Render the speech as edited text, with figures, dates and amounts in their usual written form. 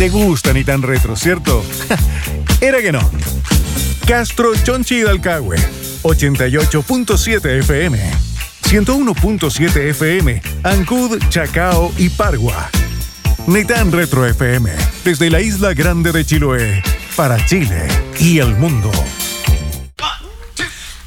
te gusta ni tan retro, ¿cierto? Era que no. Castro Chonchi Hidalcahue, 88.7 FM, 101.7 FM, Ancud, Chacao y Pargua. Ni tan retro FM, desde la isla grande de Chiloé, para Chile y el mundo.